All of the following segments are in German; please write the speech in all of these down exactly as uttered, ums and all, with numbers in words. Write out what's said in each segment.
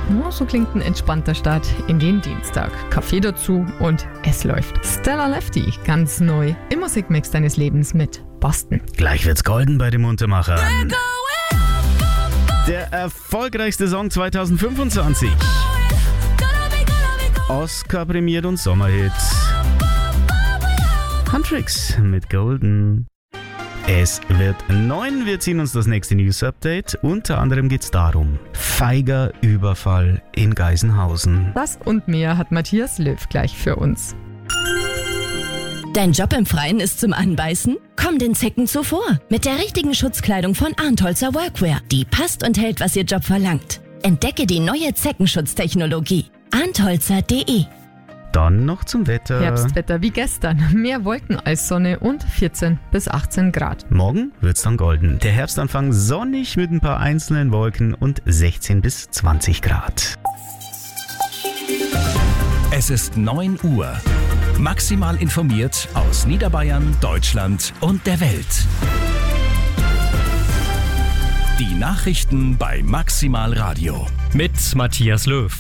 Oh, so klingt ein entspannter Start in den Dienstag. Kaffee dazu und es läuft. Stella Lefty, ganz neu im Musikmix deines Lebens mit Boston. Gleich wird's golden bei den Muntermachern. Der erfolgreichste Song zwanzig fünfundzwanzig. Oscar prämiert und Sommerhit. Huntrix mit Golden. Es wird neun, wir ziehen uns das nächste News-Update. Unter anderem geht es darum, feiger Überfall in Geisenhausen. Das und mehr hat Matthias Löw gleich für uns. Dein Job im Freien ist zum Anbeißen? Komm den Zecken zuvor mit der richtigen Schutzkleidung von Arntholzer Workwear. Die passt und hält, was Ihr Job verlangt. Entdecke die neue Zeckenschutztechnologie. arntholzer punkt de. Dann noch zum Wetter. Herbstwetter wie gestern. Mehr Wolken als Sonne und vierzehn bis achtzehn Grad. Morgen wird's dann golden. Der Herbstanfang sonnig mit ein paar einzelnen Wolken und sechzehn bis zwanzig Grad. Es ist neun Uhr. Maximal informiert aus Niederbayern, Deutschland und der Welt. Die Nachrichten bei Maximal Radio. Mit Matthias Löw.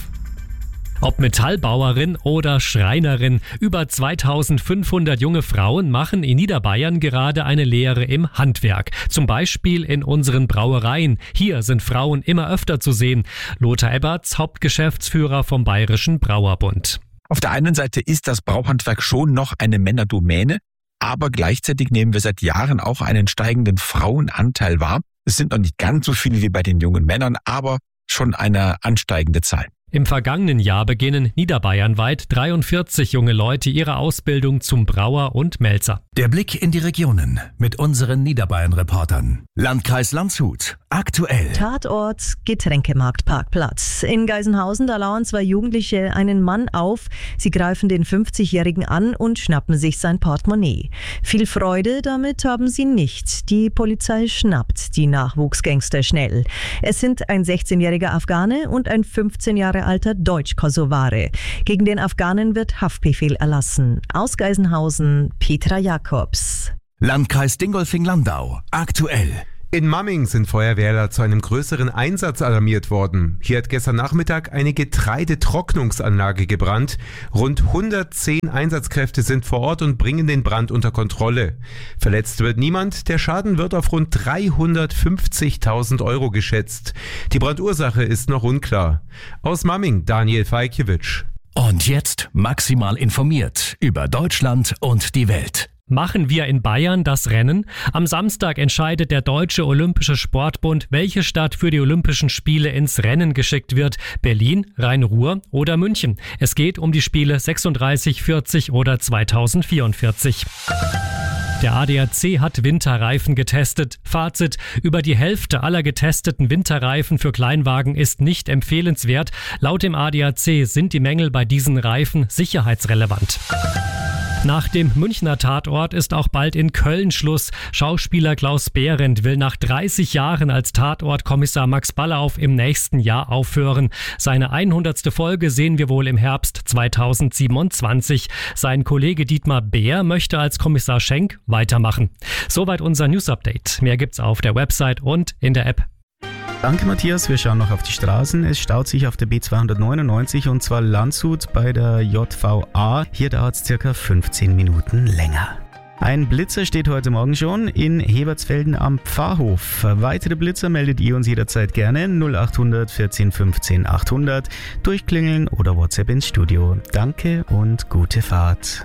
Ob Metallbauerin oder Schreinerin, über zweitausendfünfhundert junge Frauen machen in Niederbayern gerade eine Lehre im Handwerk. Zum Beispiel in unseren Brauereien. Hier sind Frauen immer öfter zu sehen. Lothar Eberts, Hauptgeschäftsführer vom Bayerischen Brauerbund. Auf der einen Seite ist das Brauhandwerk schon noch eine Männerdomäne, aber gleichzeitig nehmen wir seit Jahren auch einen steigenden Frauenanteil wahr. Es sind noch nicht ganz so viele wie bei den jungen Männern, aber schon eine ansteigende Zahl. Im vergangenen Jahr beginnen niederbayernweit dreiundvierzig junge Leute ihre Ausbildung zum Brauer und Melzer. Der Blick in die Regionen mit unseren Niederbayern-Reportern. Landkreis Landshut. Aktuell. Tatort Getränkemarktparkplatz. In Geisenhausen, da lauern zwei Jugendliche einen Mann auf. Sie greifen den fünfzigjährigen an und schnappen sich sein Portemonnaie. Viel Freude damit haben sie nicht. Die Polizei schnappt die Nachwuchsgangster schnell. Es sind ein sechzehnjähriger Afghane und ein fünfzehn Jahre alter Deutsch-Kosovare. Gegen den Afghanen wird Haftbefehl erlassen. Aus Geisenhausen, Petra Jakobs. Landkreis Dingolfing-Landau. Aktuell. In Mamming sind Feuerwehrler zu einem größeren Einsatz alarmiert worden. Hier hat gestern Nachmittag eine Getreidetrocknungsanlage gebrannt. Rund hundertzehn Einsatzkräfte sind vor Ort und bringen den Brand unter Kontrolle. Verletzt wird niemand. Der Schaden wird auf rund dreihundertfünfzigtausend Euro geschätzt. Die Brandursache ist noch unklar. Aus Mamming, Daniel Feikewitsch. Und jetzt maximal informiert über Deutschland und die Welt. Machen wir in Bayern das Rennen? Am Samstag entscheidet der Deutsche Olympische Sportbund, welche Stadt für die Olympischen Spiele ins Rennen geschickt wird. Berlin, Rhein-Ruhr oder München. Es geht um die Spiele sechsunddreißig, vierzig oder zweitausendvierundvierzig. Der A D A C hat Winterreifen getestet. Fazit: Über die Hälfte aller getesteten Winterreifen für Kleinwagen ist nicht empfehlenswert. Laut dem A D A C sind die Mängel bei diesen Reifen sicherheitsrelevant. Nach dem Münchner Tatort ist auch bald in Köln Schluss. Schauspieler Klaus Behrendt will nach dreißig Jahren als Tatortkommissar Max Ballauf im nächsten Jahr aufhören. Seine hundertste Folge sehen wir wohl im Herbst zweitausendsiebenundzwanzig. Sein Kollege Dietmar Beer möchte als Kommissar Schenk weitermachen. Soweit unser News-Update. Mehr gibt's auf der Website und in der App. Danke Matthias, wir schauen noch auf die Straßen. Es staut sich auf der B zweihundertneunundneunzig und zwar Landshut bei der J V A. Hier dauert es circa fünfzehn Minuten länger. Ein Blitzer steht heute Morgen schon in Hebertsfelden am Pfarrhof. Weitere Blitzer meldet ihr uns jederzeit gerne null achthundert vierzehn fünfzehn achthundert, durchklingeln oder WhatsApp ins Studio. Danke und gute Fahrt.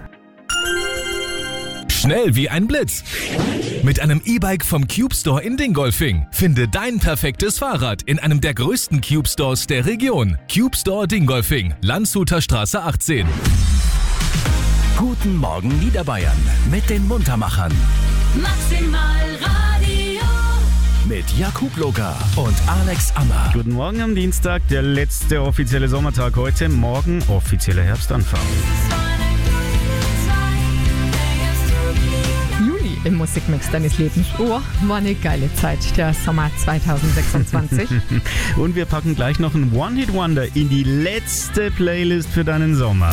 Schnell wie ein Blitz. Mit einem E-Bike vom Cube Store in Dingolfing. Finde dein perfektes Fahrrad in einem der größten Cube Stores der Region. Cube Store Dingolfing, Landshuter Straße achtzehn. Guten Morgen Niederbayern mit den Muntermachern. Maximal Radio. Mit Jakub Loga und Alex Ammer. Guten Morgen am Dienstag, der letzte offizielle Sommertag heute. Morgen offizieller Herbstanfang. Im Musikmix deines Lebens. Oh, war eine geile Zeit, der Sommer zweitausendsechsundzwanzig. Und wir packen gleich noch ein One-Hit-Wonder in die letzte Playlist für deinen Sommer.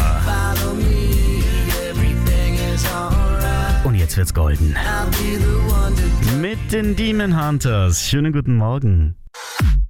Und jetzt wird's golden. Mit den Demon Hunters. Schönen guten Morgen.